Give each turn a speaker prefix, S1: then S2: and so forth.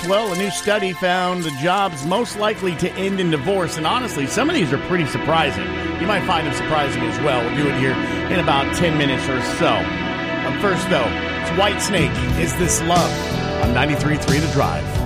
S1: Well, a new study found the jobs most likely to end in divorce. And honestly, some of these are pretty surprising. You might find them surprising as well. We'll do it here in about 10 minutes or so. First, though, it's Whitesnake. Is This Love? On 93.3 The Drive.